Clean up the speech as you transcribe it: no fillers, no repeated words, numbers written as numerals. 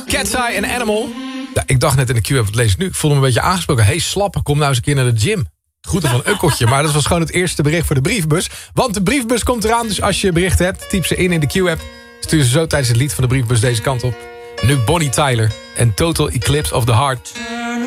Cat's Eye en Animal. Ja, ik dacht net in de Q-app, wat lees ik nu? Ik voelde me een beetje aangesproken. Hey slappe, kom nou eens een keer naar de gym. Groeten van Ukkeltje. Maar dat was gewoon het eerste bericht voor de briefbus. Want de briefbus komt eraan, dus als je berichten hebt, typ ze in de Q-app. Stuur ze zo tijdens het lied van de briefbus deze kant op. Nu Bonnie Tyler en Total Eclipse of the Heart.